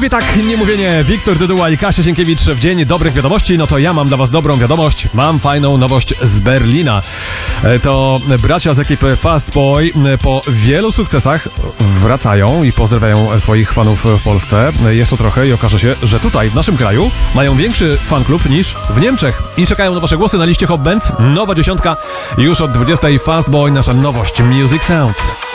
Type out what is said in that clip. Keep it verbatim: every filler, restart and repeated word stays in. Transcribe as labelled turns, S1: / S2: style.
S1: mówię tak, nie mówię nie. Wiktor Dyduła i Kasia Sienkiewicz w Dzień Dobrych Wiadomości. No to ja mam dla was dobrą wiadomość. Mam fajną nowość z Berlina. To bracia z ekipy Fast Boy po wielu sukcesach wracają i pozdrawiają swoich fanów w Polsce. Jeszcze trochę i okaże się, że tutaj, w naszym kraju, mają większy fanklub niż w Niemczech. I czekają na wasze głosy na liście Hot Bands. Nowa dziesiątka już od dwudziestej. Fast Boy, nasza nowość Music Sounds.